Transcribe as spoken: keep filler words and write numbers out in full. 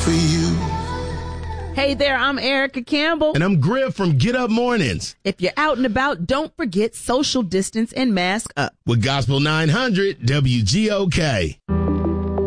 for you. Hey there, I'm Erica Campbell. And I'm Griff from Get Up Mornings. If you're out and about, don't forget social distance and mask up. With Gospel nine hundred W G O K.